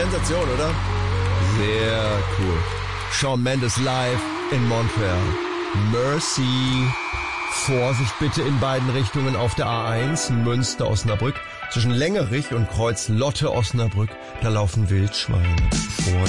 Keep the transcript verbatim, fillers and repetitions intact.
Sensation, oder? Sehr cool. Shawn Mendes live in Montreal. Mercy. Vorsicht bitte in beiden Richtungen auf der A eins, Münster-Osnabrück. Zwischen Längerich und Kreuz Lotte-Osnabrück, da laufen Wildschweine. Vorsicht.